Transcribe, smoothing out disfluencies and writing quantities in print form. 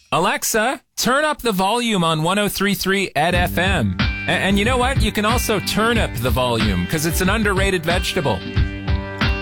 Alexa, turn up the volume on 103.3 Ed FM. And you know what? You can also turnip the volume because it's an underrated vegetable.